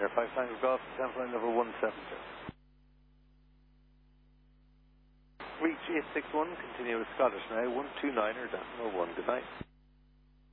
5 Tango Golf, sample line number 172. Reach 861, continue with Scottish now, 129er, decimal 1, good night.